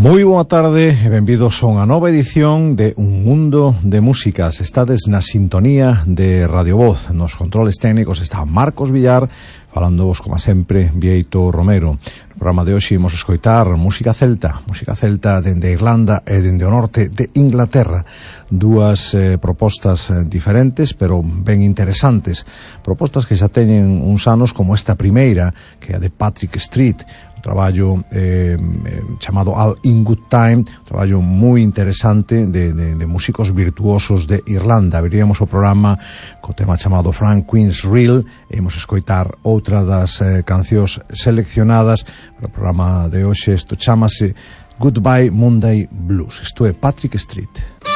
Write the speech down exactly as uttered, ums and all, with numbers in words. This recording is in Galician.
Moi boa tarde e benvidos a unha nova edición de Un Mundo de Músicas. Estades na sintonía de Radio Voz. Nos controles técnicos está Marcos Villar, falándovos, como sempre, Vieito Romero. No programa de hoxe imos escoitar música celta, música celta dende Irlanda e dende o norte de Inglaterra. Dúas eh, propostas eh, diferentes, pero ben interesantes. Propostas que xa teñen uns anos, como esta primeira, que é a de Patrick Street, traballo eh, chamado All in Good Time, un traballo moi interesante de, de, de músicos virtuosos de Irlanda. Abriríamos o programa co tema chamado Frank Queen's Reel e imos escoitar outra das eh, cancións seleccionadas no programa de hoxe. Isto chamase Goodbye Monday Blues. Isto é Patrick Street.